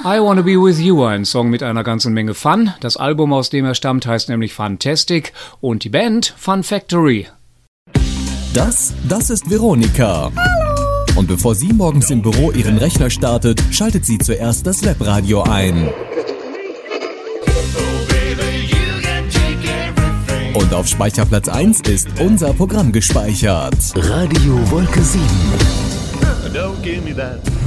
I Wanna Be With You, ein Song mit einer ganzen Menge Fun. Das Album, aus dem er stammt, heißt nämlich Funtastic und die Band Fun Factory. Das ist Veronika. Hallo. Und bevor sie morgens im Büro ihren Rechner startet, schaltet sie zuerst das Webradio ein. Und auf Speicherplatz 1 ist unser Programm gespeichert. Radio Wolke 7. Don't give me that.